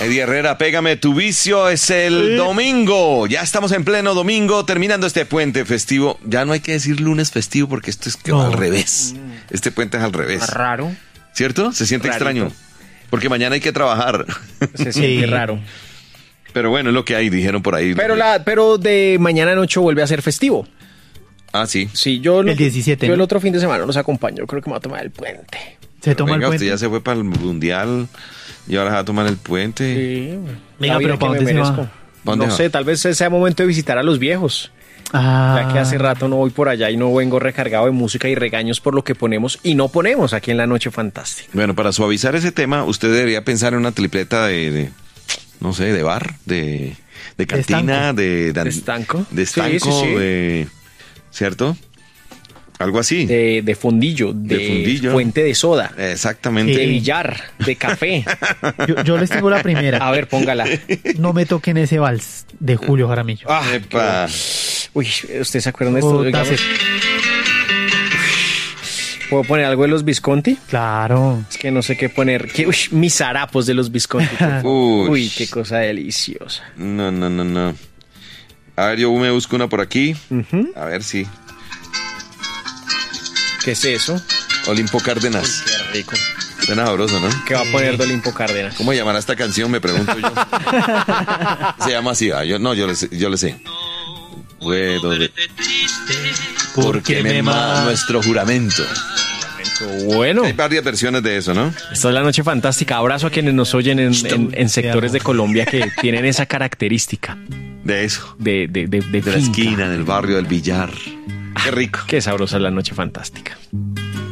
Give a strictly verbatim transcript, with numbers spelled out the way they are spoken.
Eddie Herrera, pégame tu vicio, es el Sí. domingo. Ya estamos en pleno domingo, terminando este puente festivo. Ya no hay que decir lunes festivo porque esto es que va No. al revés. Este puente es al revés. Raro. ¿Cierto? Se siente Rarito. extraño. Porque mañana hay que trabajar. Se siente Sí. raro. Pero bueno, es lo que hay, dijeron por ahí. Pero, la, pero de mañana en ocho vuelve a ser festivo. Ah, sí. Sí, yo, El diecisiete, yo ¿no? el otro fin de semana los acompaño. Creo que me voy a tomar el puente. Se toma Venga, el usted puente. ya se fue para el mundial y ahora se va a tomar el puente. Sí. Venga, la vida pero ¿para que dónde me se va? merezco. ¿Dónde No va? sé, tal vez sea momento de visitar a los viejos. Ah. Ya que hace rato no voy por allá y no vengo recargado de música y regaños por lo que ponemos y no ponemos aquí en La Noche Fantástica. Bueno, para suavizar ese tema, usted debería pensar en una tripleta de, de, no sé, de bar, de, de cantina, estanco. de, ¿De estanco? de Sí, estanco, sí, sí. de, ¿cierto? Algo así. De, de fundillo, de, De fundillo. fuente de soda, Exactamente. de billar, de café. Yo, yo les tengo la primera. A ver, póngala. No me toquen ese vals de Julio Jaramillo. Ah, Epa. Uy, ¿ustedes se acuerdan de esto? Puta, Digamos, se- ¿puedo poner algo de los Visconti? Claro. Es que no sé qué poner. ¿Qué? Uy, mis harapos de los Visconti. por favor. Uy. Uy, qué cosa deliciosa. No, no, no, no. A ver, yo me busco una por aquí. Ujú. A ver si. ¿Qué es eso? Olimpo Cárdenas. Qué rico. Suena sabroso, ¿no? ¿Qué va a poner de Olimpo Cárdenas? ¿Cómo llamará esta canción? Me pregunto yo. Se llama así, ah, yo no, yo le sé, yo le sé. Puedo de- porque me mama nuestro juramento. Bueno, Hay varias versiones de eso, ¿no? esta es La Noche Fantástica. Abrazo a quienes nos oyen en, en- en sectores de Colombia que tienen esa característica De eso. de, de, de, de De la finca. esquina, del barrio del billar. Qué rico. Qué sabrosa es La Noche Fantástica.